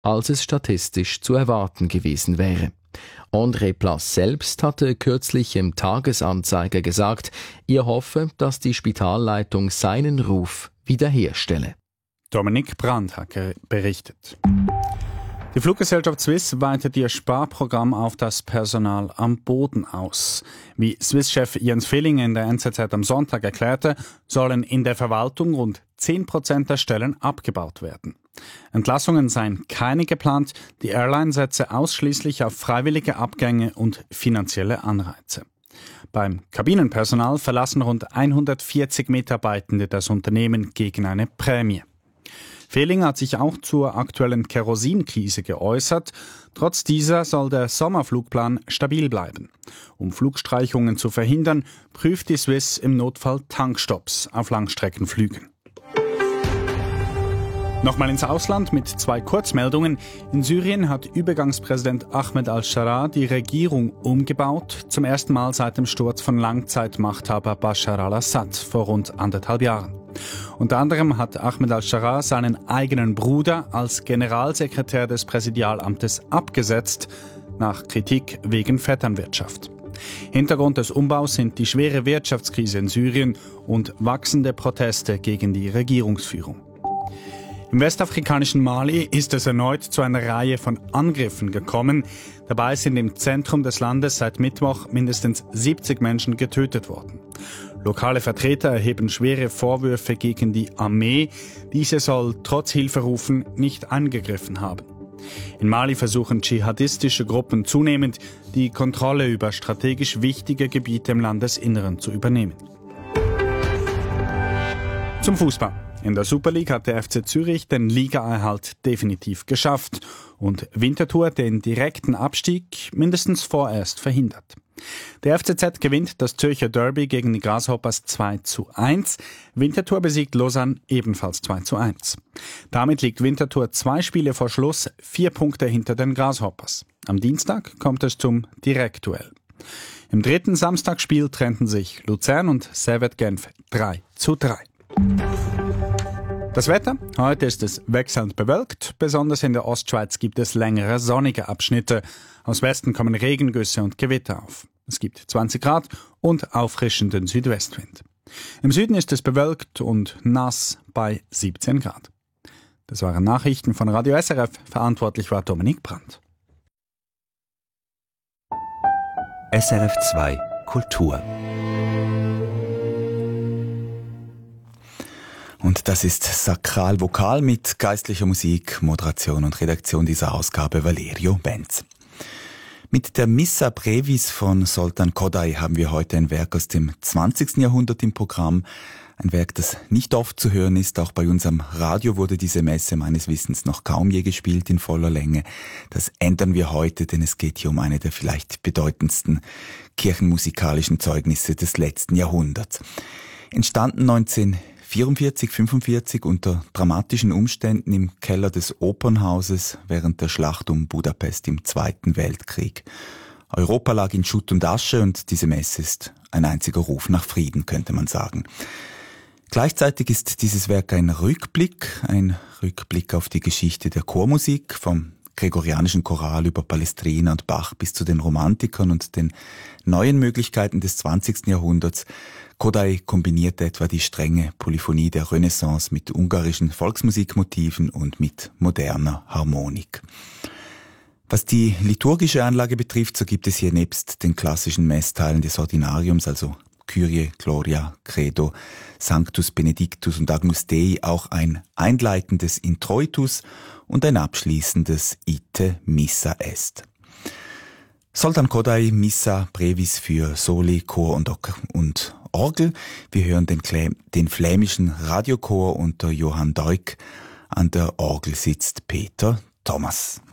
als es statistisch zu erwarten gewesen wäre. André Plass selbst hatte kürzlich im Tagesanzeiger gesagt, er hoffe, dass die Spitalleitung seinen Ruf wiederherstelle. Dominik Brandt hat berichtet. Die Fluggesellschaft Swiss weitet ihr Sparprogramm auf das Personal am Boden aus. Wie Swiss-Chef Jens Fehling in der NZZ am Sonntag erklärte, sollen in der Verwaltung rund 10% der Stellen abgebaut werden. Entlassungen seien keine geplant, die Airline setze ausschließlich auf freiwillige Abgänge und finanzielle Anreize. Beim Kabinenpersonal verlassen rund 140 Mitarbeitende das Unternehmen gegen eine Prämie. Fehling hat sich auch zur aktuellen Kerosinkrise geäußert. Trotz dieser soll der Sommerflugplan stabil bleiben. Um Flugstreichungen zu verhindern, prüft die Swiss im Notfall Tankstopps auf Langstreckenflügen. Nochmal ins Ausland mit 2 Kurzmeldungen. In Syrien hat Übergangspräsident Ahmed al-Sharaa die Regierung umgebaut. Zum ersten Mal seit dem Sturz von Langzeitmachthaber Bashar al-Assad vor rund 1,5 Jahren. Unter anderem hat Ahmed al-Sharaa seinen eigenen Bruder als Generalsekretär des Präsidialamtes abgesetzt, nach Kritik wegen Vetternwirtschaft. Hintergrund des Umbaus sind die schwere Wirtschaftskrise in Syrien und wachsende Proteste gegen die Regierungsführung. Im westafrikanischen Mali ist es erneut zu einer Reihe von Angriffen gekommen. Dabei sind im Zentrum des Landes seit Mittwoch mindestens 70 Menschen getötet worden. Lokale Vertreter erheben schwere Vorwürfe gegen die Armee. Diese soll trotz Hilferufen nicht angegriffen haben. In Mali versuchen dschihadistische Gruppen zunehmend, die Kontrolle über strategisch wichtige Gebiete im Landesinneren zu übernehmen. Zum Fußball. In der Super League hat der FC Zürich den Ligaerhalt definitiv geschafft und Winterthur den direkten Abstieg mindestens vorerst verhindert. Der FCZ gewinnt das Zürcher Derby gegen die Grasshoppers 2:1. Winterthur besiegt Lausanne ebenfalls 2:1. Damit liegt Winterthur 2 Spiele vor Schluss 4 Punkte hinter den Grasshoppers. Am Dienstag kommt es zum Direktduell. Im 3. Samstagsspiel trennten sich Luzern und Servette Genf 3:3. Das Wetter? Heute ist es wechselnd bewölkt. Besonders in der Ostschweiz gibt es längere sonnige Abschnitte. Aus Westen kommen Regengüsse und Gewitter auf. Es gibt 20 Grad und auffrischenden Südwestwind. Im Süden ist es bewölkt und nass bei 17 Grad. Das waren Nachrichten von Radio SRF. Verantwortlich war Dominik Brandt. SRF 2 Kultur. Und das ist Sakral Vokal mit geistlicher Musik, Moderation und Redaktion dieser Ausgabe Valerio Benz. Mit der Missa Brevis von Zoltán Kodály haben wir heute ein Werk aus dem 20. Jahrhundert im Programm. Ein Werk, das nicht oft zu hören ist. Auch bei uns am Radio wurde diese Messe meines Wissens noch kaum je gespielt in voller Länge. Das ändern wir heute, denn es geht hier um eine der vielleicht bedeutendsten kirchenmusikalischen Zeugnisse des letzten Jahrhunderts. Entstanden 1944, unter dramatischen Umständen im Keller des Opernhauses während der Schlacht um Budapest im Zweiten Weltkrieg. Europa lag in Schutt und Asche und diese Messe ist ein einziger Ruf nach Frieden, könnte man sagen. Gleichzeitig ist dieses Werk ein Rückblick auf die Geschichte der Chormusik, vom gregorianischen Choral über Palestrina und Bach bis zu den Romantikern und den neuen Möglichkeiten des 20. Jahrhunderts. Kodály kombinierte etwa die strenge Polyphonie der Renaissance mit ungarischen Volksmusikmotiven und mit moderner Harmonik. Was die liturgische Anlage betrifft, so gibt es hier nebst den klassischen Messteilen des Ordinariums, also Kyrie, Gloria, Credo, Sanctus, Benedictus und Agnus Dei, auch ein einleitendes Introitus und ein abschließendes Ite Missa Est. Zoltán Kodály, Missa Brevis für Soli, Chor und Orgel. Wir hören den flämischen Radiochor unter Johann Deuk. An der Orgel sitzt Peter Thomas.